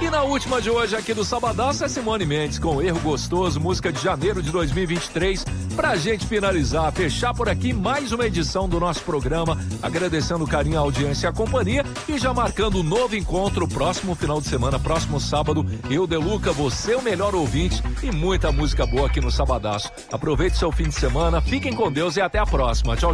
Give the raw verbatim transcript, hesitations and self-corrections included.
E na última de hoje aqui do Sabadaço é Simone Mendes com Erro Gostoso, música de janeiro de dois mil e vinte e três. Pra gente finalizar, fechar por aqui mais uma edição do nosso programa, agradecendo o carinho, a audiência e a companhia e já marcando um novo encontro próximo final de semana, próximo sábado. Eu, Deluca, você o melhor ouvinte e muita música boa aqui no Sabadaço. Aproveite seu fim de semana, fiquem com Deus e até a próxima. Tchau.